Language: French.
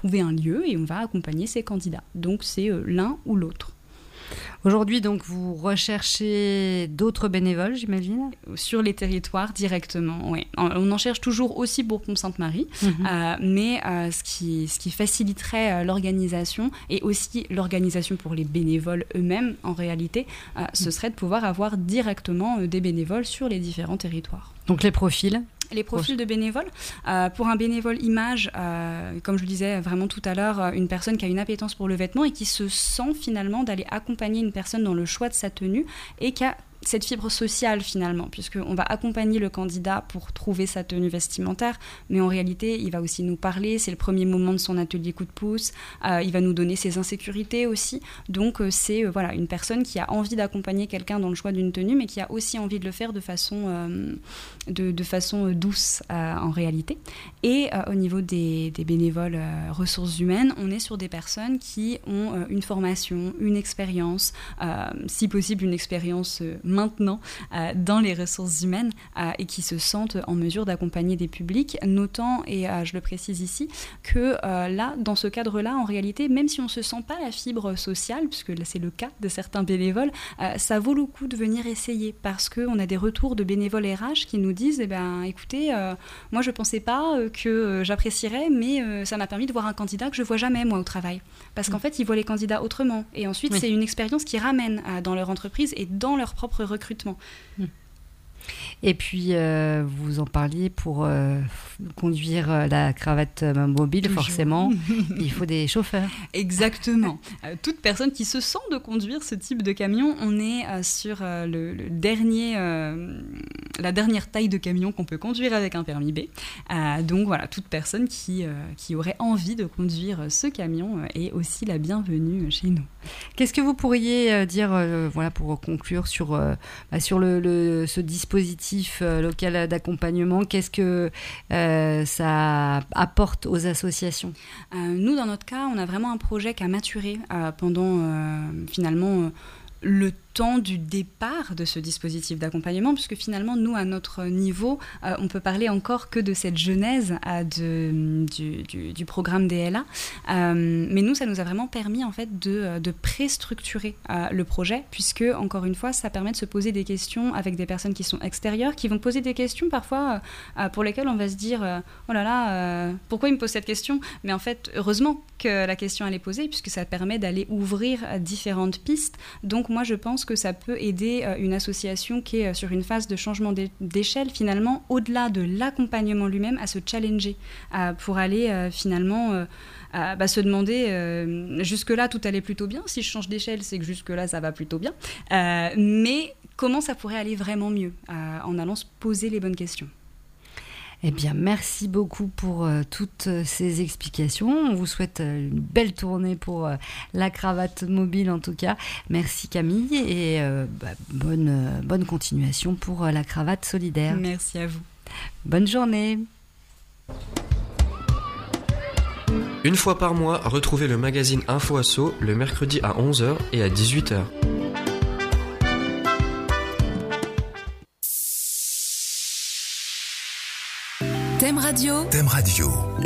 trouver un lieu et on va accompagner ces candidats. Donc c'est l'un ou l'autre. Aujourd'hui, donc, vous recherchez d'autres bénévoles, j'imagine ? Sur les territoires directement, oui. On en cherche toujours aussi pour Pont-Sainte-Marie, mais ce qui faciliterait l'organisation et aussi l'organisation pour les bénévoles eux-mêmes, en réalité, ce serait de pouvoir avoir directement des bénévoles sur les différents territoires. Donc les profils ? Les profils de bénévoles. Pour un bénévole image, comme je le disais vraiment tout à l'heure, une personne qui a une appétence pour le vêtement et qui se sent finalement d'aller accompagner une personne dans le choix de sa tenue et qui a cette fibre sociale finalement, puisqu'on va accompagner le candidat pour trouver sa tenue vestimentaire, mais en réalité, il va aussi nous parler, c'est le premier moment de son atelier coup de pouce, il va nous donner ses insécurités aussi, donc c'est une personne qui a envie d'accompagner quelqu'un dans le choix d'une tenue, mais qui a aussi envie de le faire de façon douce en réalité. Et au niveau des bénévoles ressources humaines, on est sur des personnes qui ont une formation, une expérience, si possible une expérience maintenant dans les ressources humaines et qui se sentent en mesure d'accompagner des publics, notant, et je le précise ici, que là, dans ce cadre-là, en réalité, même si on ne se sent pas la fibre sociale, puisque là, c'est le cas de certains bénévoles, ça vaut le coup de venir essayer, parce qu'on a des retours de bénévoles RH qui nous disent, écoutez, moi je ne pensais pas que j'apprécierais, mais ça m'a permis de voir un candidat que je ne vois jamais, moi, au travail. Parce qu'en fait, ils voient les candidats autrement. Et ensuite, c'est une expérience qui ramène dans leur entreprise et dans leur propre recrutement. Et puis, vous en parliez, pour conduire la cravate mobile, toujours. Forcément, il faut des chauffeurs. Exactement. Toute personne qui se sent de conduire ce type de camion, on est sur la dernière taille de camion qu'on peut conduire avec un permis B. Donc voilà, toute personne qui aurait envie de conduire ce camion est aussi la bienvenue chez nous. Qu'est-ce que vous pourriez dire, pour conclure, sur ce dispositif local d'accompagnement? Qu'est-ce que ça apporte aux associations? Nous, dans notre cas, on a vraiment un projet qui a maturé pendant finalement le temps du départ de ce dispositif d'accompagnement, puisque finalement, nous, à notre niveau, on peut parler encore que de cette genèse du programme DLA. Mais nous, ça nous a vraiment permis, en fait, de pré-structurer le projet, puisque, encore une fois, ça permet de se poser des questions avec des personnes qui sont extérieures, qui vont poser des questions, parfois, pour lesquelles on va se dire « Oh là là, pourquoi il me pose cette question ?» Mais en fait, heureusement que la question, elle est posée, puisque ça permet d'aller ouvrir différentes pistes. Donc, moi, je pense que ça peut aider une association qui est sur une phase de changement d'échelle, finalement, au-delà de l'accompagnement lui-même, à se challenger, pour aller finalement se demander jusque-là, tout allait plutôt bien. Si je change d'échelle, c'est que jusque-là, ça va plutôt bien. Mais comment ça pourrait aller vraiment mieux en allant se poser les bonnes questions? Eh bien, merci beaucoup pour toutes ces explications. On vous souhaite une belle tournée pour la cravate mobile, en tout cas. Merci Camille, et bonne continuation pour la cravate solidaire. Merci à vous. Bonne journée. Une fois par mois, retrouvez le magazine Info Asso le mercredi à 11h et à 18h. Thème Radio.